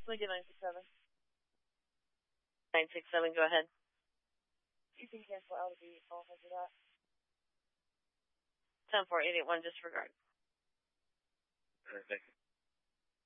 Lincoln 967. 967, go ahead. You can cancel out of the call after that. 10481, disregard. Perfect.